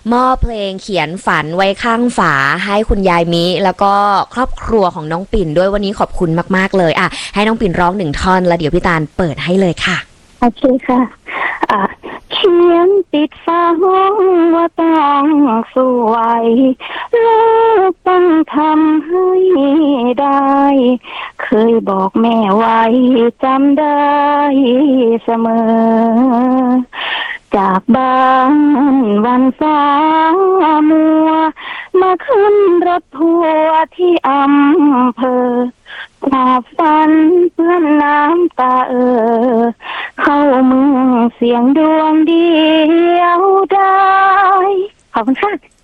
มอบเพลงเขียนฝันไว้ข้างฝาให้คุณยายมิแล้วก็ครอบครัวของน้องปิ่นด้วยวันนี้ขอบคุณมากๆเลยให้น้องปิ่นร้อง1 ท่อนแล้วเดี๋ยวพี่ตาลเปิดให้เลยค่ะโอเคค่ะเขียนติดฝาห้องว่าต้องสวยลูกต้องทำให้ได้เคยบอกแม่ไว้จำได้เสมอจากบ้านวันฟ้ามัวมาขึ้นรถทัวร์ที่อำเภอหอบฝันเพื่อนน้ำตาเข้าเมืองเสียงดวงเดียวได้ขอบคุณค่ะ